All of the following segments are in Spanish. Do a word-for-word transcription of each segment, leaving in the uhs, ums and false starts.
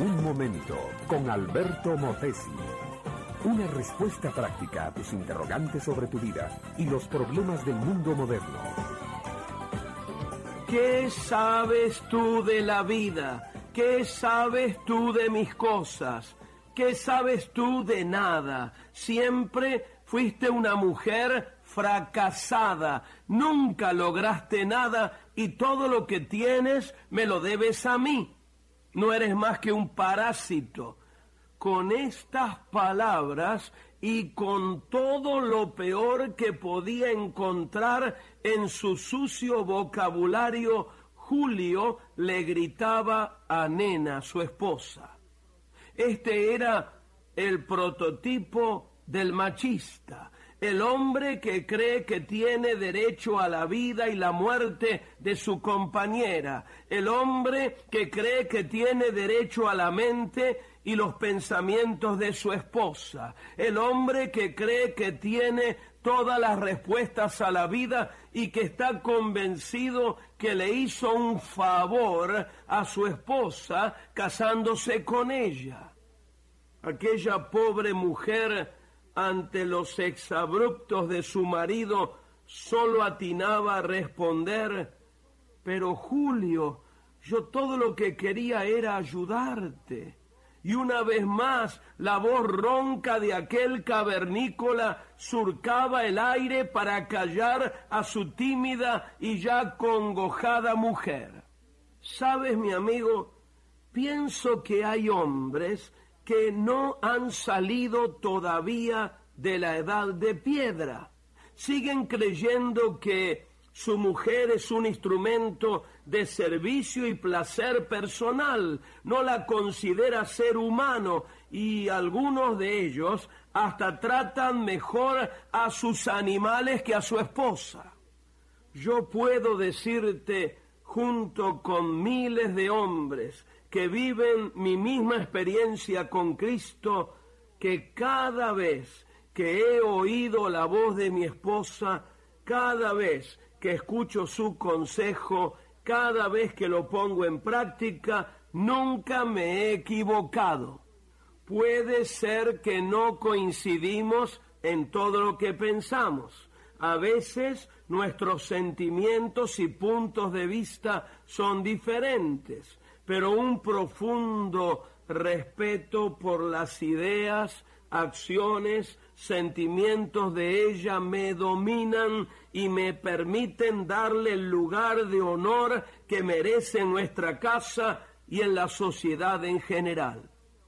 Un momento con Alberto Motesi. Una respuesta práctica a tus interrogantes sobre tu vida y los problemas del mundo moderno. ¿Qué sabes tú de la vida? ¿Qué sabes tú de mis cosas? ¿Qué sabes tú de nada? Siempre fuiste una mujer fracasada. Nunca lograste nada y todo lo que tienes me lo debes a mí. No eres más que un parásito. Con estas palabras y con todo lo peor que podía encontrar en su sucio vocabulario, Julio le gritaba a Nena, su esposa. Este era el prototipo del machista, el hombre que cree que tiene derecho a la vida y la muerte de su compañera, el hombre que cree que tiene derecho a la mente y los pensamientos de su esposa, el hombre que cree que tiene todas las respuestas a la vida y que está convencido que le hizo un favor a su esposa casándose con ella. Aquella pobre mujer, ante los exabruptos de su marido, solo atinaba a responder: pero Julio, yo todo lo que quería era ayudarte. Y una vez más, la voz ronca de aquel cavernícola surcaba el aire para callar a su tímida y ya congojada mujer. ¿Sabes, mi amigo? Pienso que hay hombres que no han salido todavía de la edad de piedra. Siguen creyendo que su mujer es un instrumento de servicio y placer personal, no la considera ser humano y algunos de ellos hasta tratan mejor a sus animales que a su esposa. Yo puedo decirte, junto con miles de hombres que viven mi misma experiencia con Cristo, que cada vez que he oído la voz de mi esposa, cada vez que escucho su consejo, cada vez que lo pongo en práctica, nunca me he equivocado. Puede ser que no coincidimos en todo lo que pensamos. A veces nuestros sentimientos y puntos de vista son diferentes, pero un profundo respeto por las ideas, acciones, sentimientos de ella me dominan y me permiten darle el lugar de honor que merece en nuestra casa y en la sociedad en general.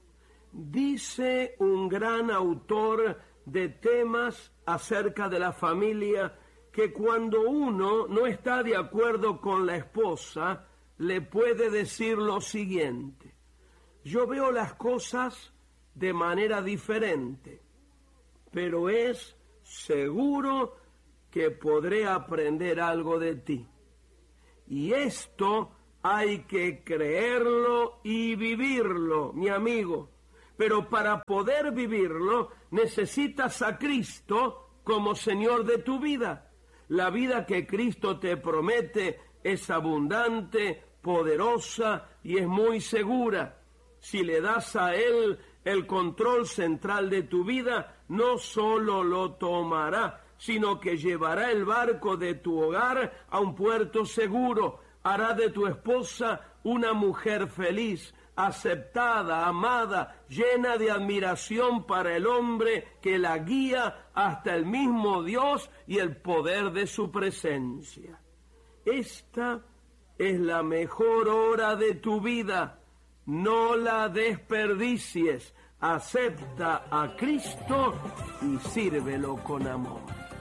Dice un gran autor de temas acerca de la familia que cuando uno no está de acuerdo con la esposa, le puede decir lo siguiente: yo veo las cosas de manera diferente, pero es seguro que podré aprender algo de ti. Y esto hay que creerlo y vivirlo, mi amigo. Pero para poder vivirlo, necesitas a Cristo como Señor de tu vida. La vida que Cristo te promete es abundante, poderosa y es muy segura. Si le das a Él el control central de tu vida, no solo lo tomará, sino que llevará el barco de tu hogar a un puerto seguro, hará de tu esposa una mujer feliz, aceptada, amada, llena de admiración para el hombre que la guía hasta el mismo Dios y el poder de su presencia. Esta es la mejor hora de tu vida. No la desperdicies. Acepta a Cristo y sírvelo con amor.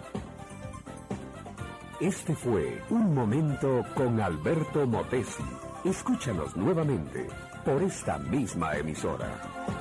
Este fue Un Momento con Alberto Motesi. Escúchanos nuevamente por esta misma emisora.